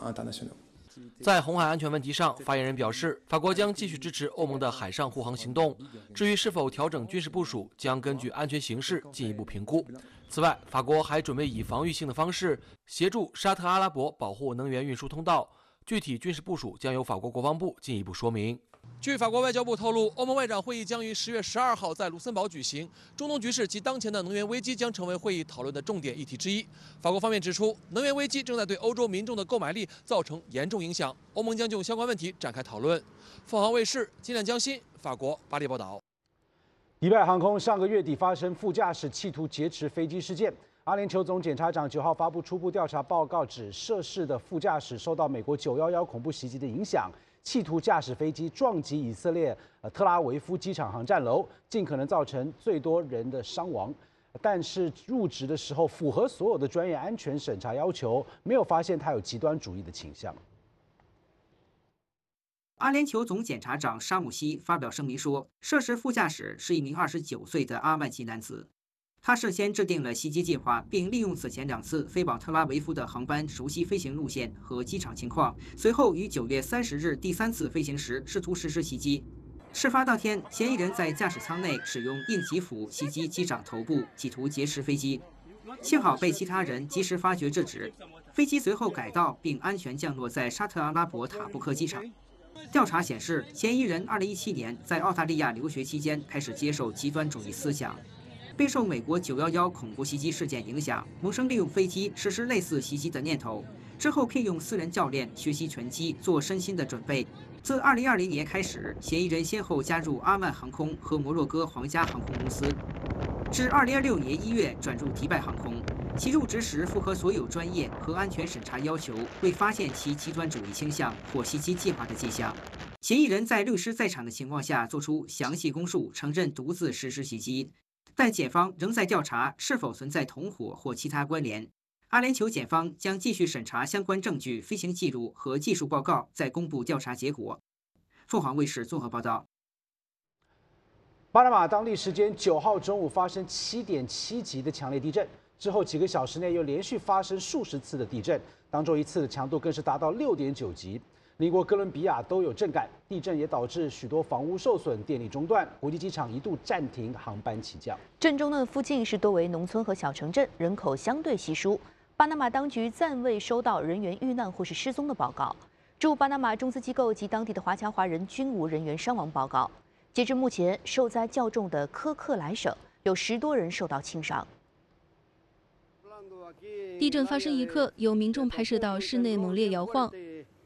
在红海安全问题上，发言人表示，法国将继续支持欧盟的海上护航行动。至于是否调整军事部署，将根据安全形势进一步评估。此外，法国还准备以防御性的方式协助沙特阿拉伯保护能源运输通道。具体军事部署将由法国国防部进一步说明。据法国外交部透露，欧盟外长会议将于10月12号在卢森堡举行。中东局势及当前的能源危机将成为会议讨论的重点议题之一。法国方面指出，能源危机正在对欧洲民众的购买力造成严重影响，欧盟将就相关问题展开讨论。凤凰卫视金亮江欣，法国巴黎报道。 迪拜航空上个月底发生副驾驶企图劫持飞机事件。阿联酋总检察长9号发布初步调查报告，指涉事的副驾驶受到美国911恐怖袭击的影响，企图驾驶飞机撞击以色列特拉维夫机场航站楼，尽可能造成最多人的伤亡。但是入职的时候符合所有的专业安全审查要求，没有发现他有极端主义的倾向。 阿联酋总检察长沙姆西发表声明说，涉事副驾驶是一名29岁的阿曼籍男子。他事先制定了袭击计划，并利用此前2次飞往特拉维夫的航班熟悉飞行路线和机场情况，随后于9月30日第3次飞行时试图实施袭击。事发当天，嫌疑人在驾驶舱内使用应急斧袭击机长头部，企图劫持飞机。幸好被其他人及时发觉制止，飞机随后改道并安全降落在沙特阿拉伯塔布克机场。调查显示，嫌疑人2017年在澳大利亚留学期间开始接受极端主义思想。备受美国911恐怖袭击事件影响，萌生利用飞机实施类似袭击的念头。之后聘用私人教练学习拳击，做身心的准备。自2020年开始，嫌疑人先后加入阿曼航空和摩洛哥皇家航空公司，至2026年1月转入迪拜航空。其入职时符合所有专业和安全审查要求，未发现其极端主义倾向或袭击计划的迹象。嫌疑人在律师在场的情况下做出详细供述，承认独自实施袭击。但检方仍在调查是否存在同伙或其他关联。阿联酋检方将继续审查相关证据、飞行记录和技术报告，再公布调查结果。凤凰卫视综合报道。 巴拿马当地时间9号中午发生7.7级的强烈地震，之后几个小时内又连续发生数十次的地震，当中一次的强度更是达到6.9级。邻国哥伦比亚都有震感，地震也导致许多房屋受损、电力中断，国际机场一度暂停航班起降。 震中的附近是多为农村和小城镇，人口相对稀疏。巴拿马当局暂未收到人员遇难或是失踪的报告。驻巴拿马中资机构及当地的华侨华人均无人员伤亡报告。截至目前，受灾较重的科克莱省有10多人受到轻伤。 地震发生一刻，有民众拍摄到室内猛烈摇晃。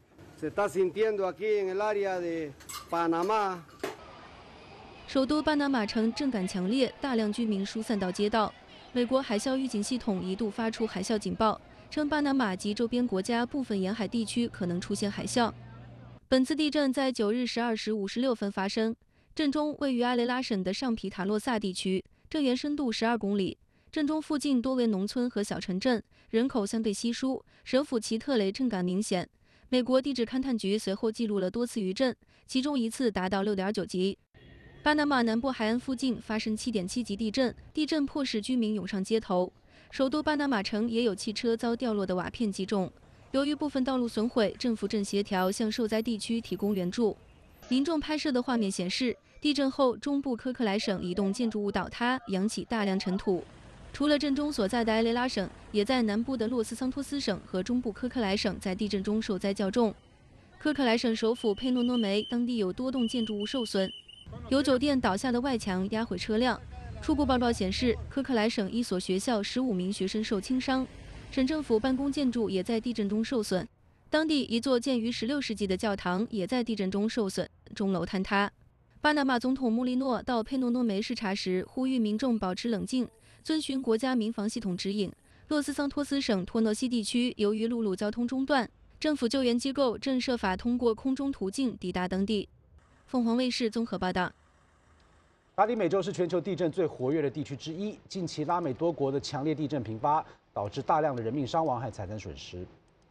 首都巴拿马城震感强烈，大量居民疏散到街道。美国海啸预警系统一度发出海啸警报，称巴拿马及周边国家部分沿海地区可能出现海啸。本次地震在9日12时56分发生，震中位于阿雷拉省的上皮塔洛萨地区，震源深度12公里。震中附近多为农村和小城镇，人口相对稀疏，省府奇特雷震感明显。美国地质勘探局随后记录了多次余震，其中一次达到6.9级。巴拿马南部海岸附近发生7.7级地震，地震迫使居民涌上街头。首都巴拿马城也有汽车遭掉落的瓦片击中。由于部分道路损毁，政府正协调向受灾地区提供援助。民众拍摄的画面显示，地震后中部科克莱省一栋建筑物倒塌，扬起大量尘土。除了震中所在的埃雷拉省，也在南部的洛斯桑托斯省和中部科克莱省在地震中受灾较重。科克莱省首府佩诺诺梅当地有多栋建筑物受损，有酒店倒下的外墙压毁车辆。初步报告显示，科克莱省一所学校15名学生受轻伤，省政府办公建筑也在地震中受损。当地一座建于16世纪的教堂也在地震中受损，钟楼坍塌。巴拿马总统穆利诺到佩诺诺梅视察时，呼吁民众保持冷静，遵循国家民防系统指引。洛斯桑托斯省托诺西地区由于陆路交通中断，政府救援机构正设法通过空中途径抵达当地。凤凰卫视综合报道。 拉丁美洲是全球地震最活跃的地区之一，近期拉美多国的强烈地震频发，导致大量的人命伤亡和财产损失。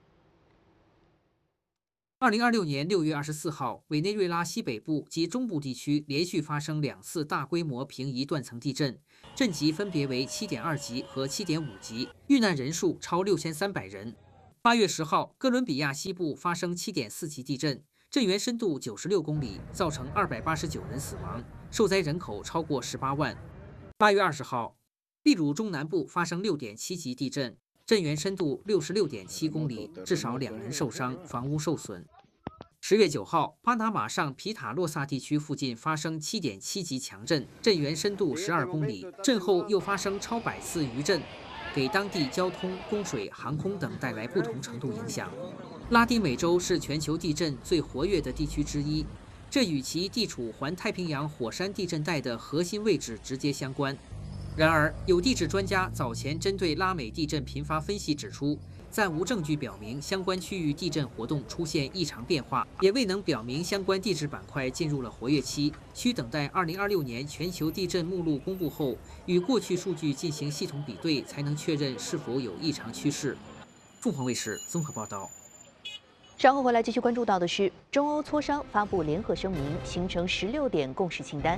2026年6月24号，委内瑞拉西北部及中部地区连续发生2次大规模平移断层地震，震级分别为7.2级和7.5级，遇难人数超6300人。 8月10号，哥伦比亚西部发生7.4级地震，震源深度96公里，造成289人死亡，受灾人口超过18万。8月20号，秘鲁中南部发生6.7级地震，震源深度66.7公里，至少2人受伤，房屋受损。10月9号，巴拿马上皮塔洛萨地区附近发生7.7级强震，震源深度12公里，震后又发生超100次余震，给当地交通、供水、航空等带来不同程度影响。拉丁美洲是全球地震最活跃的地区之一，这与其地处环太平洋火山地震带的核心位置直接相关。然而，有地质专家早前针对拉美地震频发分析指出，暂无证据表明相关区域地震活动出现异常变化，也未能表明相关地质板块进入了活跃期，需等待2026年全球地震目录公布后，与过去数据进行系统比对，才能确认是否有异常趋势。凤凰卫视综合报道。 稍后回来继续关注到的是，中欧磋商发布联合声明，形成16点共识清单。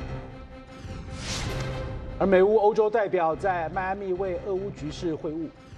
而美乌欧洲代表在迈阿密为俄乌局势会晤。